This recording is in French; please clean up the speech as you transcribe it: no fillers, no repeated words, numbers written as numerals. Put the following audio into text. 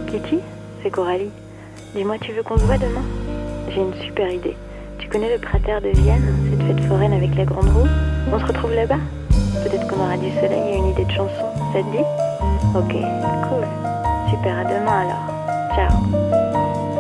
Kitty, c'est Coralie. Dis-moi, tu veux qu'on se voit demain? J'ai une super idée. Tu connais le cratère de Vienne, cette fête foraine avec la grande roue? On se retrouve là-bas? Peut-être qu'on aura du soleil et une idée de chanson. Ça te dit? Ok, cool. Super, à demain alors. Ciao.